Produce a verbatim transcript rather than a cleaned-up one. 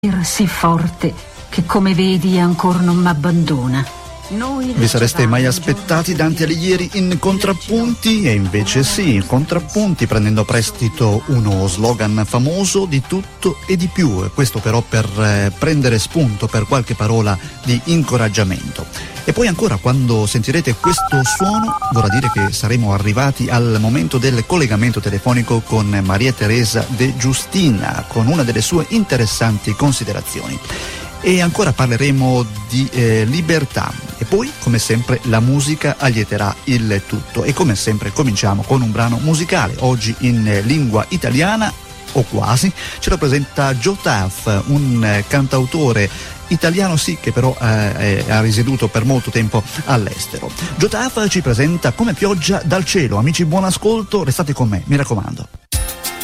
sì forte che come vedi ancora non m'abbandona. Noi Vi sareste mai aspettati Dante Alighieri in contrappunti? E invece sì, contrappunti, prendendo a prestito uno slogan famoso di tutto e di più, questo però per eh, prendere spunto per qualche parola di incoraggiamento. E poi ancora, quando sentirete questo suono, vorrà dire che saremo arrivati al momento del collegamento telefonico con Maria Teresa De Giustina, con una delle sue interessanti considerazioni. E ancora parleremo di eh, libertà e poi, come sempre, la musica allieterà il tutto e come sempre cominciamo con un brano musicale, oggi in eh, lingua italiana o quasi. Ce lo presenta Joe Taff, un eh, cantautore italiano sì, che però eh, ha risieduto per molto tempo all'estero. Joe Taff ci presenta Come pioggia dal cielo. Amici, buon ascolto, restate con me, mi raccomando.